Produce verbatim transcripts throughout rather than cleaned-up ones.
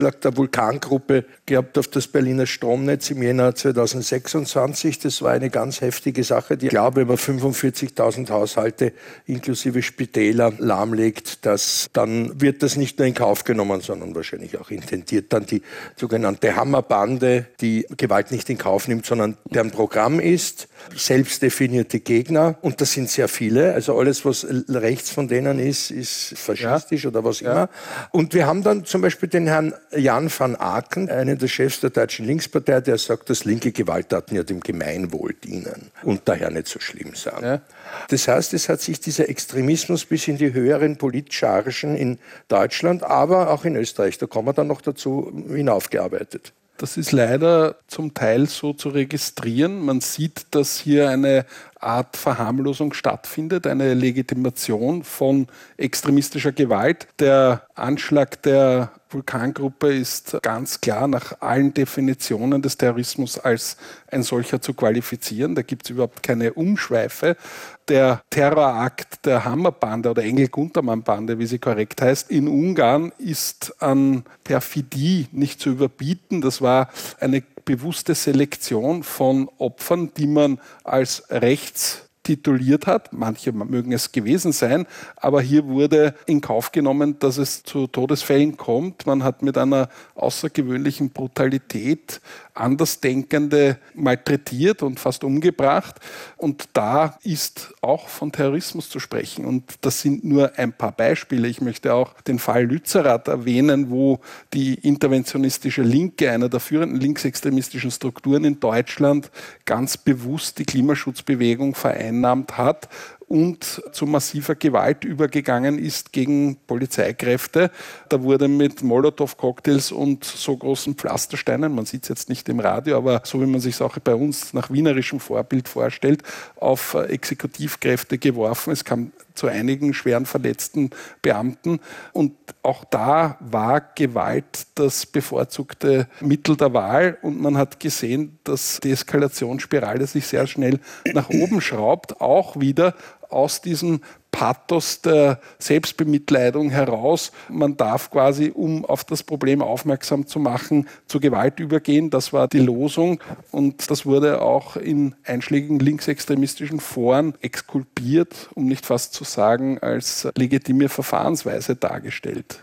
der Vulkangruppe gehabt auf das Berliner Stromnetz im Jänner zweitausendsechsundzwanzig. Das war eine ganz heftige Sache. Ich glaube, wenn man fünfundvierzigtausend Haushalte inklusive Spitäler lahmlegt, das, dann wird das nicht nur in Kauf genommen, sondern wahrscheinlich auch intendiert. Dann die sogenannte Hammerbande, die Gewalt nicht in Kauf nimmt, sondern deren Programm ist, selbstdefinierte Gegner. Und das sind sehr viele. Also alles, was rechts von denen ist, ist faschistisch ja. oder was ja. immer. Und wir haben dann zum Beispiel den Herrn Jan van Aken, einen der Chefs der Deutschen Linkspartei, der sagt, dass linke Gewalttaten ja dem Gemeinwohl dienen und daher nicht so schlimm sind. Ja. Das heißt, es hat sich dieser Extremismus bis in die höheren Politchargen in Deutschland, aber auch in Österreich, da kommen wir dann noch dazu, hinaufgearbeitet. Das ist leider zum Teil so zu registrieren. Man sieht, dass hier eine Art Verharmlosung stattfindet, eine Legitimation von extremistischer Gewalt. Der Anschlag der Vulkangruppe ist ganz klar nach allen Definitionen des Terrorismus als ein solcher zu qualifizieren. Da gibt es überhaupt keine Umschweife. Der Terrorakt der Hammerbande oder Engel-Guntermann-Bande, wie sie korrekt heißt, in Ungarn ist an Perfidie nicht zu überbieten. Das war eine bewusste Selektion von Opfern, die man als rechts tituliert hat. Manche mögen es gewesen sein, aber hier wurde in Kauf genommen, dass es zu Todesfällen kommt. Man hat mit einer außergewöhnlichen Brutalität Andersdenkende malträtiert und fast umgebracht. Und da ist auch von Terrorismus zu sprechen. Und das sind nur ein paar Beispiele. Ich möchte auch den Fall Lützerath erwähnen, wo die interventionistische Linke, einer der führenden linksextremistischen Strukturen in Deutschland, ganz bewusst die Klimaschutzbewegung vereinnahmt hat und zu massiver Gewalt übergegangen ist gegen Polizeikräfte. Da wurde mit Molotow-Cocktails und so großen Pflastersteinen, man sieht es jetzt nicht im Radio, aber so wie man sich es auch bei uns nach wienerischem Vorbild vorstellt, auf Exekutivkräfte geworfen. Es kam zu einigen schweren verletzten Beamten. Und auch da war Gewalt das bevorzugte Mittel der Wahl. Und man hat gesehen, dass die Eskalationsspirale sich sehr schnell nach oben schraubt, auch wieder aus diesem Pathos der Selbstbemitleidung heraus. Man darf quasi, um auf das Problem aufmerksam zu machen, zur Gewalt übergehen. Das war die Losung und das wurde auch in einschlägigen linksextremistischen Foren exkulpiert, um nicht fast zu sagen, als legitime Verfahrensweise dargestellt.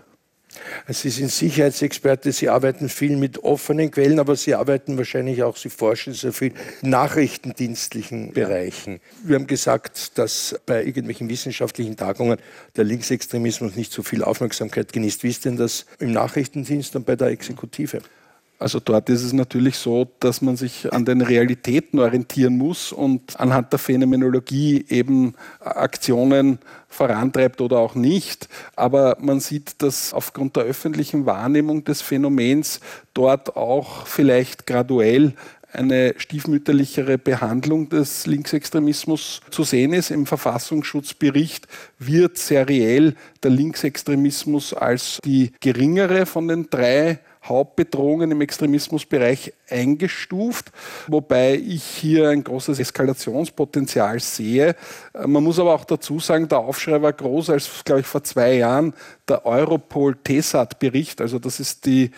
Sie sind Sicherheitsexperte, Sie arbeiten viel mit offenen Quellen, aber Sie arbeiten wahrscheinlich auch, Sie forschen sehr viel in nachrichtendienstlichen Bereichen. Wir haben gesagt, dass bei irgendwelchen wissenschaftlichen Tagungen der Linksextremismus nicht so viel Aufmerksamkeit genießt. Wie ist denn das im Nachrichtendienst und bei der Exekutive? Also dort ist es natürlich so, dass man sich an den Realitäten orientieren muss und anhand der Phänomenologie eben Aktionen vorantreibt oder auch nicht. Aber man sieht, dass aufgrund der öffentlichen Wahrnehmung des Phänomens dort auch vielleicht graduell eine stiefmütterlichere Behandlung des Linksextremismus zu sehen ist. Im Verfassungsschutzbericht wird seriell der Linksextremismus als die geringere von den drei Hauptbedrohungen im Extremismusbereich eingestuft, wobei ich hier ein großes Eskalationspotenzial sehe. Man muss aber auch dazu sagen, der Aufschrei war groß, als, glaube ich, vor zwei Jahren der Europol-T E S A T-Bericht, also das ist die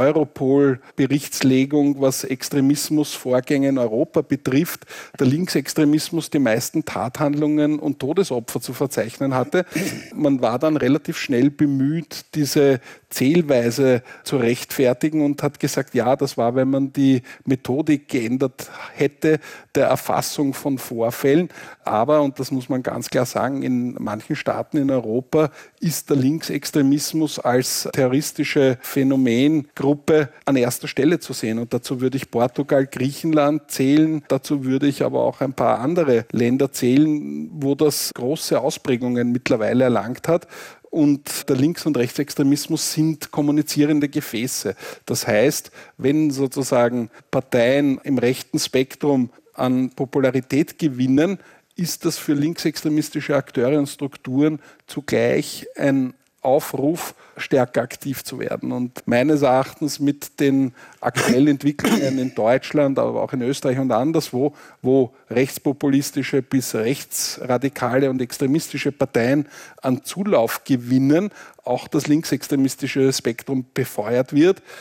Europol-Berichtslegung, was Extremismusvorgänge in Europa betrifft, der Linksextremismus die meisten Tathandlungen und Todesopfer zu verzeichnen hatte. Man war dann relativ schnell bemüht, diese Zählweise zu rechtfertigen und hat gesagt, ja, das war, wenn man die Methodik geändert hätte, der Erfassung von Vorfällen. Aber, und das muss man ganz klar sagen, in manchen Staaten in Europa ist der Linksextremismus als terroristische Phänomengruppe an erster Stelle zu sehen. Und dazu würde ich Portugal, Griechenland zählen. Dazu würde ich aber auch ein paar andere Länder zählen, wo das große Ausprägungen mittlerweile erlangt hat. Und der Links- und Rechtsextremismus sind kommunizierende Gefäße. Das heißt, wenn sozusagen Parteien im rechten Spektrum an Popularität gewinnen, ist das für linksextremistische Akteure und Strukturen zugleich ein Aufruf, stärker aktiv zu werden. Und meines Erachtens mit den aktuellen Entwicklungen in Deutschland, aber auch in Österreich und anderswo, wo rechtspopulistische bis rechtsradikale und extremistische Parteien an Zulauf gewinnen, auch das linksextremistische Spektrum befeuert wird.